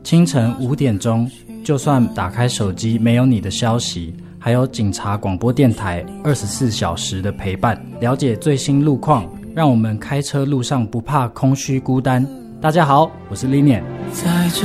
清晨5点钟，就算打开手机没有你的消息，还有警察广播电台24小时的陪伴，了解最新路况，让我们开车路上不怕空虚孤单。大家好，我是 Linian。 在这